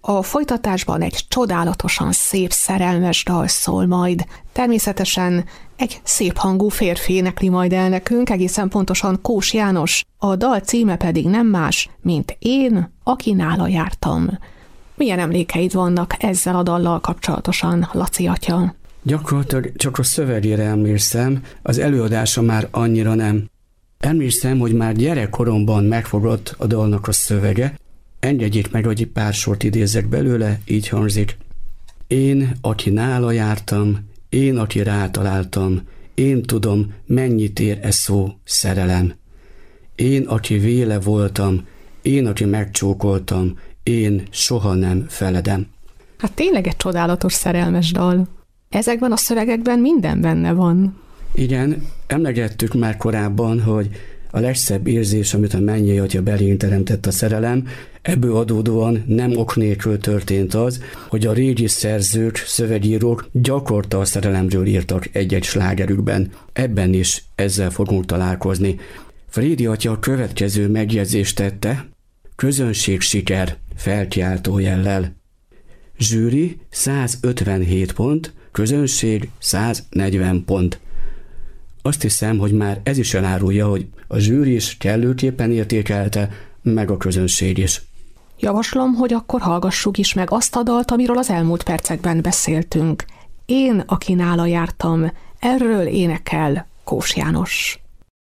A folytatásban egy csodálatosan szép szerelmes dal szól majd. Természetesen egy szép hangú férfi énekli majd el nekünk, egészen pontosan Kós János. A dal címe pedig nem más, mint Én, aki nála jártam. Milyen emlékeid vannak ezzel a dallal kapcsolatosan, Laci atya? Gyakorlatilag csak a szövegére emlékszem, az előadása már annyira nem. Emlékszem, hogy már gyerekkoromban megfogott a dalnak a szövege. Engedjék meg, hogy egy pár sort idézek belőle, így hangzik. Én, aki nála jártam, én, aki rátaláltam, én tudom, mennyit ér e szó szerelem. Én, aki véle voltam, én, aki megcsókoltam, én soha nem feledem. Hát tényleg egy csodálatos szerelmes dal. Ezekben a szövegekben minden benne van. Igen, emlegettük már korábban, hogy a legszebb érzés, amit a mennyei atya belénk teremtett a szerelem, ebből adódóan nem ok nélkül történt az, hogy a régi szerzők, szövegírók gyakorta a szerelemről írtak egy-egy slágerükben. Ebben is ezzel fogunk találkozni. Frédi atya a következő megjegyzést tette: közönség siker felkiáltó jellel. Zsűri 157 pont, közönség 140 pont. Azt hiszem, hogy már ez is elárulja, hogy a zsűri is kellőképpen értékelte, meg a közönség is. Javaslom, hogy akkor hallgassuk is meg azt a dalt, amiről az elmúlt percekben beszéltünk. Én, aki nála jártam, erről énekel Kós János.